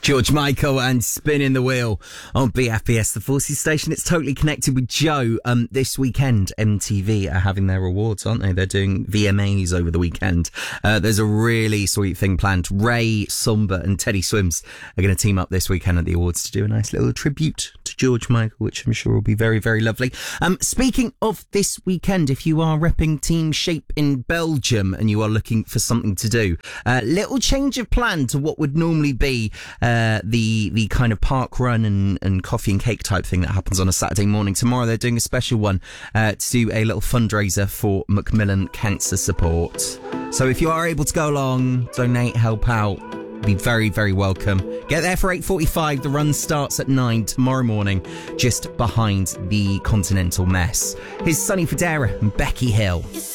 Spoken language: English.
George Michael and Spinning the Wheel on BFBS, the Forces station. It's totally connected with Joe. This weekend, MTV are having their awards, aren't they? They're doing VMAs over the weekend. There's a really sweet thing planned. Ray, Sumba and Teddy Swims are going to team up this weekend at the awards to do a nice little tribute to George Michael, which I'm sure will be very, very lovely. Speaking of this weekend, if you are repping Team Shape in Belgium and you are looking for something to do, little change of plan to what would normally be the kind of park run and coffee and cake type thing that happens on a Saturday morning. Tomorrow they're doing a special one to do a little fundraiser for Macmillan Cancer Support. So if you are able to go along, donate, help out, be very, very welcome. Get there for 8:45. The run starts at 9 tomorrow morning, just behind the Continental Mess. Here's Sonny Fodera and Becky Hill.